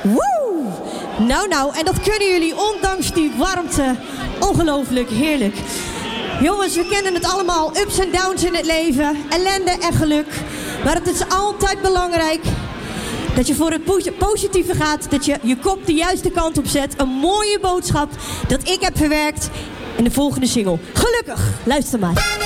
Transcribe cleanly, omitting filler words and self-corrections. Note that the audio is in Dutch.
Woe! Nou, en dat kunnen jullie ondanks die warmte. Ongelooflijk heerlijk. Jongens, we kennen het allemaal. Ups en downs in het leven. Ellende en geluk. Maar het is altijd belangrijk dat je voor het positieve gaat. Dat je je kop de juiste kant op zet. Een mooie boodschap dat ik heb verwerkt in de volgende single. Gelukkig, luister maar.